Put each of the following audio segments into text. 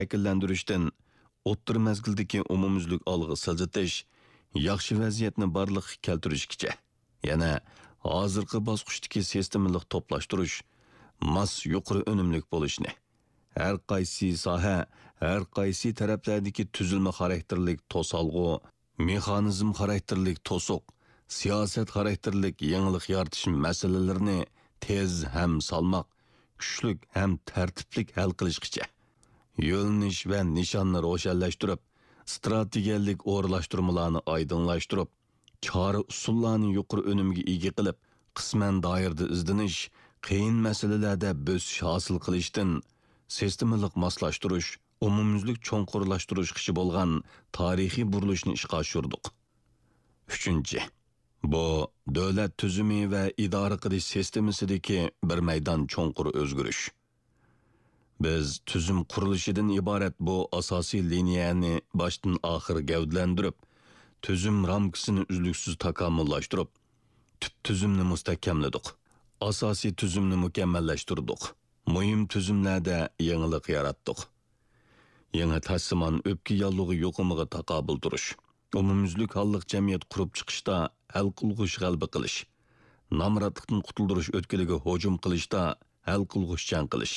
shakllantirishdan o'ttir mezgildagi umumyuzlik olg'a siljitish, yaxshi vaziyatni barliqqa keltirishgacha, yana hozirgi bosqichdagi sistemalik to'plashtirish, mas yuqori unumlik bo'lishni, har qaysi soha, har qaysi taraflardagi tuzilma xarakterlik to'salg'u, mexanizm xarakterlik to'siq, siyosat xarakterlik yangilik yaratish masalalarini tez ham salmoq, kuchlik ham tartiblik hal qilishgacha, yo'lnish va nishonni ro'shanlashtirib, strategiyalik o'rlashtirmalarni oydinlashtirib, chora usullarni yuqori unumga ega qilib, qisman doirada izdinish, qiyin masalalarda bosish hosil qilishdan sistemalik moslashtirish, umumyuzlik cho'nqurlashtirish qishi bo'lgan tarixiy burilishni ishga oshirdik. 3. Bu davlat tuzumi va idora qilish sistemasidagi bir maydon cho'nqur o'zgarish. Biz tuzum qurilishidan iborat bu asosiy liniyani boshdan oxir gavdalantirib, tuzum ramkasini uzluksiz takomillashtirib, tub tuzumni mustahkamladik. Asosiy tuzumni mukammallashtirdik. Muhim tuzumlarda yangilik yaratdik. Yangi tassimon o'pki yollig'i yo'qimiga taqobil turish, umumyuzlik holliq jamiyat qurib chiqishda hal qilg'ish g'alba qilish, nomrodlikdan qutuldirish o'tkiliga hujum qilishda hal qilg'ish jang qilish,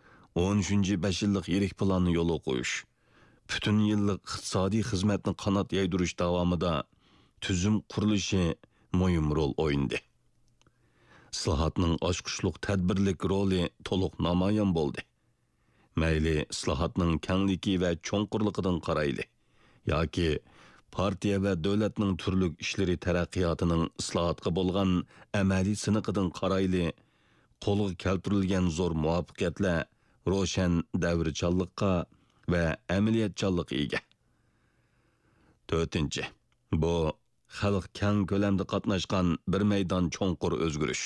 13-5 yillik yirik planni yo'lga qo'yish, butun yillik iqtisodiy xizmatni qanot yaydirish davomida tuzum qurilishi muhim rol o'ynadi. Islohotning ochqishliq tadbirlik roli to'liq namoyon bo'ldi. Mayli islohotning kengligi va cho'nqurligidan qarayli, yoki partiya va davlatning turli ishlari taraqqiyotining islohotga bo'lgan amaliy siniqidan qarayli, qo'lga keltirilgan zo'r muvaffaqiyatlar ro'shan davrchanlikqa va amaliyatchanlikqa ega. 4. Bu xalq keng ko'lamda qatnashgan bir maydon cho'nqur o'zgarish.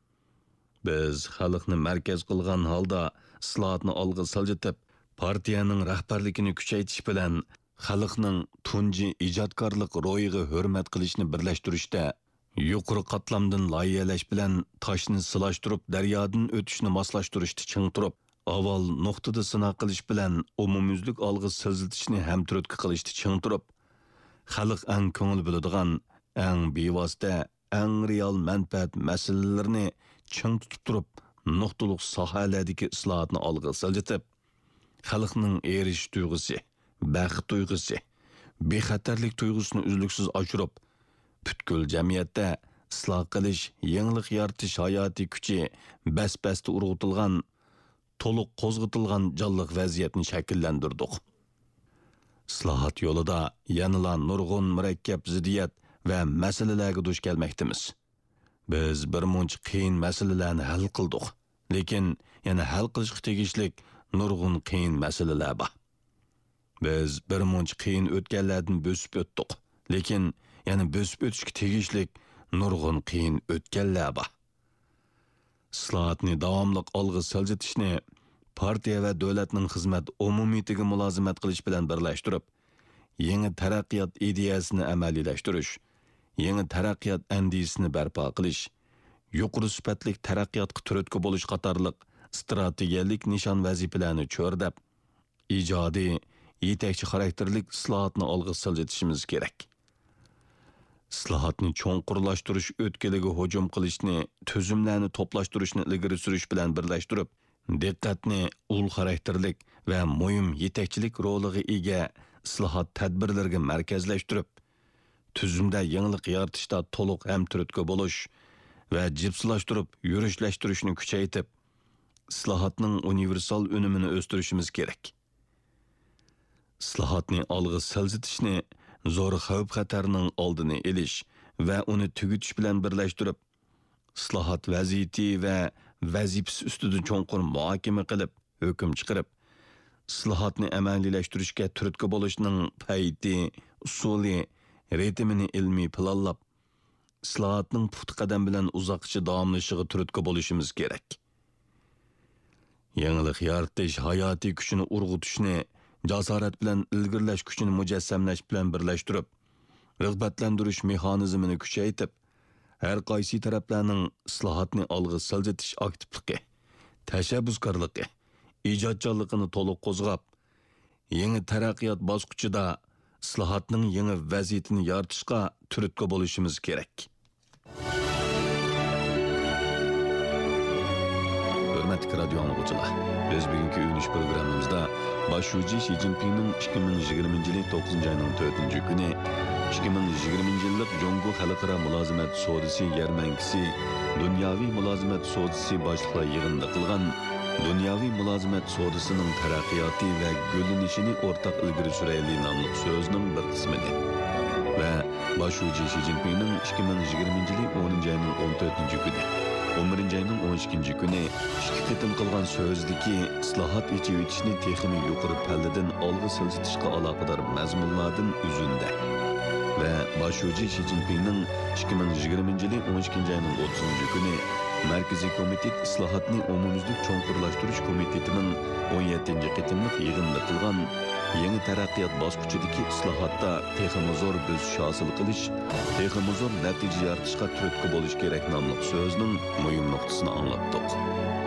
Biz xalqni markaz qilgan holda islohotni olg'a siljitib, partiyaning rahbarligini kuchaytirish bilan xalqning tunji ijodkorlik ro'yiga hurmat qilishni birlashtirishda, yuqori qatlamdan loyihalash bilan toshni silashtirib, daryodan o'tishni moslashtirishni ching turib, avval nuqtada sinov qilish bilan umumyuzlik olg'a siljitishni hamturtki qilishni ching turib, xalq ang ko'ngil biladigan, ang bevosita, ang real manfaat masalalarini ching tutib turib, nuqtaliq sohalardagi islohotni olg'a siljitib, xalqning erish tuyg'usi, baxt tuyg'usi, bexatarlik tuyg'usini uzluksiz oshirib, butkul jamiyatda isloh qilish, yangilik yaratish hayotiy kuchi bas-basda urg'utilgan, to'liq qo'zg'atilgan jonliq vaziyatni shakllantirdik. Islohot yo'lida yanıla nurg'un murakkab ziddiyat va masalalarga duch kelmoqdamiz. Biz bir muncha qiyin masalalarni hal qildik, lekin yana hal qilishga tegishlik nurg'un qiyin masalalar bor. Biz bir muncha qiyin o'tganlardan bo'sib o'tdik, lekin yana bo'sib o'tishga tegishlik nurg'un qiyin o'tganlar bor. Islohotni davomli olg'a siljitishni partiya va davlatning xizmat umumiyatiga mulozimat qilish bilan birlashtirib, yangi taraqqiyot ideyasini amaliylashtirish, yangi taraqqiyot andisini barpo qilish, yuqori sifatli taraqqiyotga turtki bo'lish qatorliq strategiyalik nishon vazifalarni cho'rdab, ijodiy, yetakchi xarakterlik islohotni olg'a siljitishimiz kerak. Islohotni cho'nqurlashtirish o'tkiliga hujum qilishni, tuzumlarni to'plashtirishni ilgari surish bilan birlashtirib, diqqatni ul xarakterlik va muhim yetakchilik roliga ega islohot tadbirlariga markazlashtirib, tuzumda yangilik yaratishda to'liq hamturtki bo'lish va jipslashtirib, yurishtirishni kuchaytirib, islohotning universal unumini o'stirishimiz kerak. Islohotni olg'a siljitishni zo'r xavf-xatarning oldini olish va uni tugutish bilan birlashtirib, islohot vaziyati va vazifasi ustida cho'nqur muhokama qilib, hukm chiqarib, islohotni amaliylashtirishga turtki bo'lishning payti, usuli, ritmini ilmiy planlab, islohotning puxta qadam bilan uzoqcha davomlashishiga turtki bo'lishimiz kerak. Yangilik yaratish hayotiy kuchini urg'utishni jasorat bilan ilgirlash kuchini mujassamlash bilan birlashtirib, rag'batlantirish mexanizmini kuchaytirib, har qaysi taraflarning islohotni olg'a siljitish aktivligi, tashabbuskorligi, ijodkorligini to'liq qo'zg'ab, yangi taraqqiyot bosqichida islohotning yangi vaziyatini yaratishga turtki bo'lishimiz kerak. Hürmetli radyo anlıqçılar, biz bugünkü ünlüş programımızda başşuci Xi Jinping'nin 2020 yılı 9. ayının 4. günü 2020 yıllık Jongo Xalqara Mülazimet Sodisi Yermenkisi, Dünyavi Mülazimet Sodisi başlıqla yığında qılğan Dünyavi Mülazimet Sodisining taraqqiyoti ve gülünüşini ortak ilgiri süreyli namlıq sözünün bir kısmıdır. Ve başşuci Xi Jinping'nin 2020 yılı 10. ayının 14. günü 11. ayının 12. günü ikki qitim qilgan so'zdagi islohot echib texmi yuqori palladan olg'a silsitishga aloqador mazmunlardan uzunda ve başşuci Xi Jinping'nin 2020 yılı 12. ayının 30. günü Merkezi Komitet İslahatni Umumyüzlük Çoğunqurlaştırış Komitetining 17. qitimliq yig'inida qilgan yangi taraqqiyot bosqichidagi islohotda texmi zo'r bosish hosil qilish, texmi zo'r natija yaratishga turtki bo'lish kerak nomli so'zning muhim nuqtasini anglatdik.